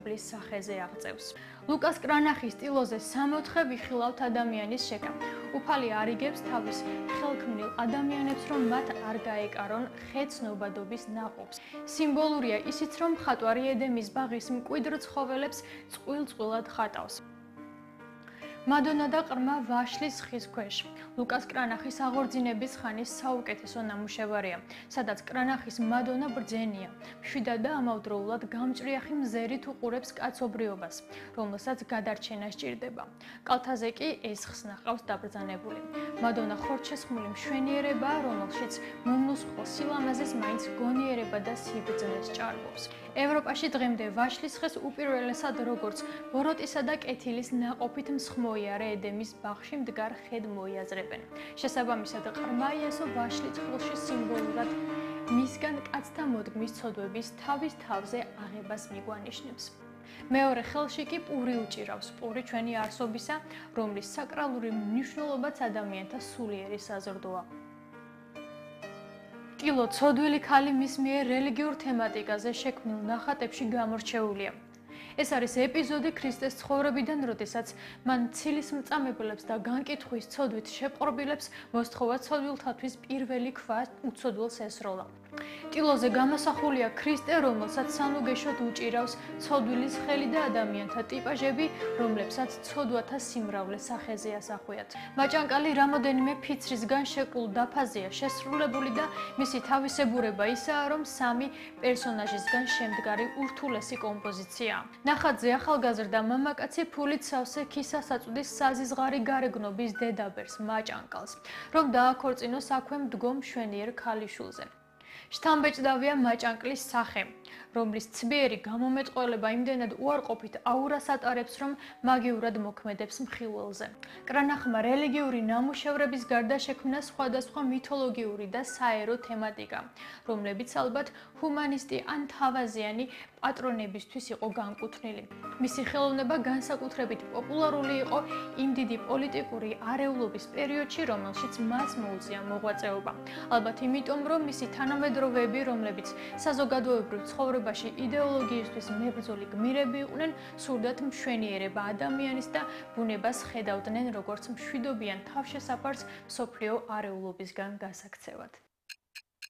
ბლის სახეზე აღწევს. ლუკას კრანახის სტილოზე 64 ვიხილავთ ადამიანის შეკრა. უფალი არიგებს თავის ხელქმნილ ადამიანებს, რომ მათ არ გაეკარონ ხეცნობადობის ნაყოფს. სიმბოლურია ისიც, რომ მხატვარი ედემის ბაღის მკვიდრ ცხოველებს წყვილ-წყვილად ხატავს. მადონა და ყრმა ვაშლის ხის ქვეშ. ლუკას კრანახის აღორძინების ხანის საუკეთესო ნამუშევარია, სადაც კრანახის მადონა ბრძენია, მშვიდად და ამავდროულად გამჭრიახი მზერით უყურებს კაცობრიობას, რომელსაც გადარჩენა სჭირდება. კალთაზე კი ესხს ნახავს დაბრძანებული. მადონა ხორჩესხმული მშვენიერებაა, რომელშიც მომლუსყო სილამაზეს მაინც გონიერება და სიბრძნეს ჭარბობს. ევროპაში დღემდე ვაშლის ხეს უპირველესად როგორც ბოროტისა და კეთილის ნაყოფით მსხმოიარე ედემის ბაღში მდგარ ხედ მოიაზრებენ. შესაბამისად, ყრმა იესო ვაშლის წყვილში სიმბოლურად მისგან კაცთა მოდგმის ცოდვების თავის თავზე აღებას მიგვანიშნებს. მეორე ხელში კი პური უჭირავს, პური ჩვენი არსობისა, რომლის საკრალური მნიშვნელობაც ადამიანთა სულიერი საზრდოა. ტილო ცოდვილი ქალი მის მიერ რელიგიურ თემატიკაზე შექმნილ ნახატებში გამორჩეულია. ეს არის ეპიზოდი ქრისტეს ცხოვრებიდან, როდესაც მან ცილის მწამებლებს და განკითხვის ცოდვით შეპყრობილებს მოსთხოვა ცოდვილთათვის პირველი ქვა უცოდვილს ესროლა. ტილოზე გამოსახულია ქრისტე, რომელსაც სანუგეშოდ უჭირავს ცოდვილის ხელი და ადამიანთა ტიპაჟები, რომლებსაც ცოდვათა სიმრავლე სახეზე ასახვიათ. მაჭანკალი რამოდენიმე ფიცრისგან შეკლულ დაფაზეა შესრულებული და მისი თავისებურება ისაა, რომ სამი პერსონაჟისგან შემდგარი ურთულესი კომპოზიციაა. ნახატზე ახალგაზრდა მამაკაცი ფულით სავსე ქისას აწვდის საზიზღარი გარეგნობის დედაბერს მაჭანკალს, რომ დააქორწინოს აქვე მდგომ მშვენიერ ქალიშვილზე. შთამბეჭდავია მაჭანკლის სახე, რომლის ცბიერი გამომეტყველება იმდენად უარყოფით აურას ატარებს, რომ მაგიურად მოქმედებს მხილველზე. კრანახმა რელიგიური ნამუშევრების გარდა შექმნა სხვადასხვა მითოლოგიური და საერო თემატიკა, რომლებიც ალბათ ჰუმანისტი ან თავაზიანი პატრონებისთვის იყო განკუთვნილი. მისი ხელოვნება განსაკუთრებით პოპულარული იყო იმ დიდი პოლიტიკური არეულობის პერიოდში, რომელშიც მას მოუწია მოღვაწეობა. ალბათ იმიტომ, რომ მისი თანამედროვეები, რომლებიც საზოგადოებრივ ცხოვრებაში იდეოლოგიისთვის მებრძოლი გმირები იყვნენ, სურდათ მშვენიერება ადამიანის და ბუნებას ხედავდნენ როგორც მშვიდობიან თავშესაფარს მსოფლიო არეულობისგან გასაქცევად.